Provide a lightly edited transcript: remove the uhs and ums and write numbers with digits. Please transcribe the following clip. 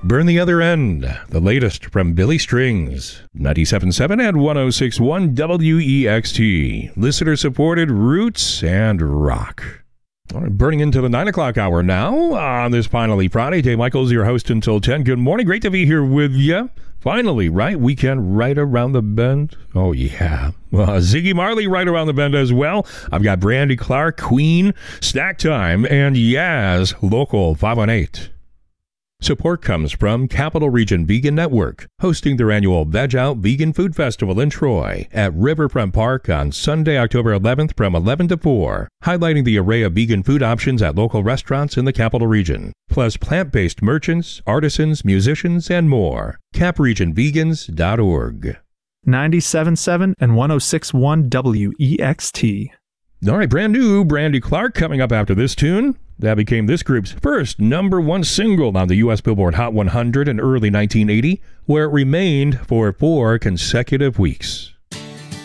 Burn the Other End, the latest from Billy Strings. 97.7 and 106.1 WEXT. Listener-supported roots and rock. All right, burning into the 9 o'clock hour now on this Finally Friday. Dave Michaels, your host until 10. Good morning. Great to be here with you. Finally, right? Weekend right around the bend. Oh, yeah. Ziggy Marley right around the bend as well. I've got Brandy Clark, Queen, Snack Time, and Yaz, Local 518. Support comes from Capital Region Vegan Network, hosting their annual Veg Out Vegan Food Festival in Troy at Riverfront Park on Sunday, October 11th from 11 to 4, highlighting the array of vegan food options at local restaurants in the Capital Region, plus plant-based merchants, artisans, musicians, and more. CapRegionVegans.org. 97.7 and 106.1 WEXT. All right, brand new Brandy Clark coming up after this tune. That became this group's first #1 single on the U.S. Billboard Hot 100 in early 1980, where it remained for 4 consecutive weeks.